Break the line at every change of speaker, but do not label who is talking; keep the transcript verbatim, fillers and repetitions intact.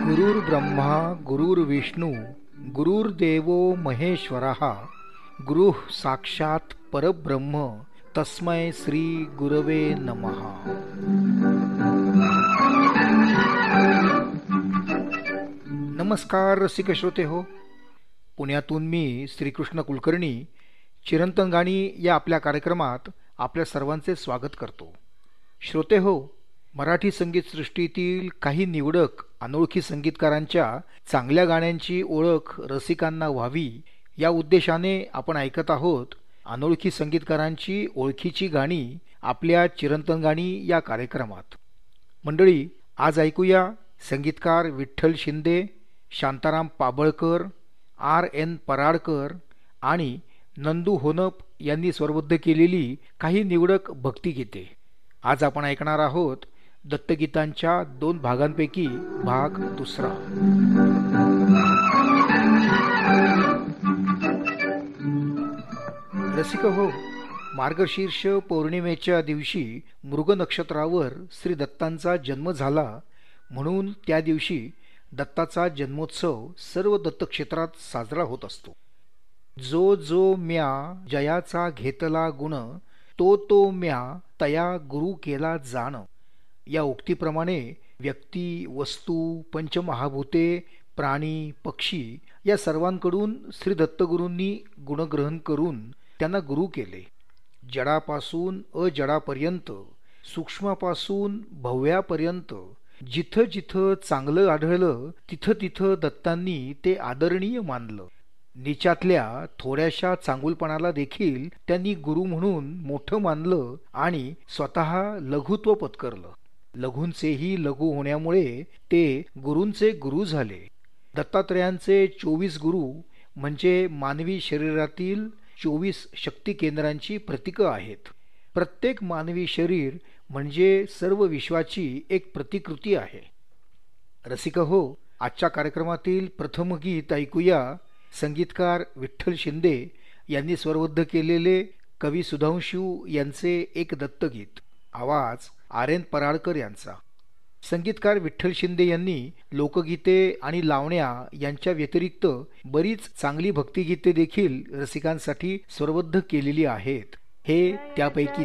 गुरुर् ब्रह्मा गुरुर्विष्णू गुरुर्देवो महेश्वरः गुरुः साक्षात परब्रह्म तस्मै श्री गुरवे नमः. नमस्कार रसिक श्रोते हो. पुण्यातून मी श्रीकृष्ण कुलकर्णी चिरंतन गाणी या आपल्या कार्यक्रमात आपल्या सर्वांचे स्वागत करतो. श्रोते हो, मराठी संगीत सृष्टीतील काही निवडक अनोळखी संगीतकारांच्या चांगल्या गाण्यांची ओळख रसिकांना व्हावी या उद्देशाने आपण ऐकत आहोत अनोळखी संगीतकारांची ओळखीची गाणी आपल्या चिरंतन गाणी या कार्यक्रमात. मंडळी, आज ऐकूया संगीतकार विठ्ठल शिंदे, शांताराम पाबळकर, आर एन पराडकर आणि नंदू होनप यांनी स्वरबद्ध केलेली काही निवडक भक्तिगीते. आज आपण ऐकणार आहोत दत्तगीतांच्या दोन भागांपैकी भाग दुसरा. रसिक हो, मार्गशीर्ष पौर्णिमेच्या दिवशी मृग नक्षत्रावर श्री दत्तांचा जन्म झाला, म्हणून त्या दिवशी दत्ताचा जन्मोत्सव सर्व दत्तक्षेत्रात साजरा होत असतो. जो जो म्या जयाचा घेतला गुण, तो तो म्या तया गुरु केला जाण. या उक्तीप्रमाणे व्यक्ती, वस्तू, पंचमहाभूते, प्राणी, पक्षी या सर्वांकडून श्री दत्तगुरूंनी गुणग्रहण करून त्यांना गुरु केले. जडापासून अजडापर्यंत, सूक्ष्मापासून भव्यापर्यंत जिथं जिथं चांगलं आढळलं तिथं तिथं दत्तांनी ते आदरणीय मानलं. नीचातल्या थोड्याशा चांगुलपणाला देखील त्यांनी गुरु म्हणून मोठं मानलं आणि स्वतः लघुत्व पत्करलं. लघूंचेही लघु होण्यामुळे ते गुरूंचे गुरु झाले. दत्तात्रयांचे चोवीस गुरु म्हणजे मानवी शरीरातील चोवीस शक्ती केंद्रांची प्रतीकं आहेत. प्रत्येक मानवी शरीर म्हणजे सर्व विश्वाची एक प्रतिकृती आहे. रसिक हो, आजच्या कार्यक्रमातील प्रथम गीत ऐकूया संगीतकार विठ्ठल शिंदे यांनी स्वरबद्ध केलेले कवी सुधांशू यांचे एक दत्तगीत. आवाज आर एन पराडकर यांचा. संगीतकार विठ्ठल शिंदे यांनी लोकगीते आणि लावण्या यांच्या व्यतिरिक्त बरीच चांगली भक्तिगीते देखील रसिकांसाठी स्वरबद्ध केलेली आहेत. हे त्यापैकी